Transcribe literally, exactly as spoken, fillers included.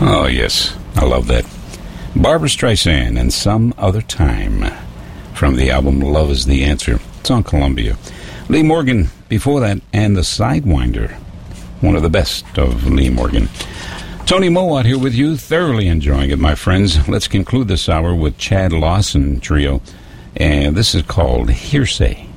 Oh, yes. I love that. Barbra Streisand and Some Other Time from the album Love is the Answer. It's on Columbia. Lee Morgan before that, and The Sidewinder. One of the best of Lee Morgan. Tony Mowat here with you, thoroughly enjoying it, my friends. Let's conclude this hour with Chad Lawson Trio, and this is called Hearsay.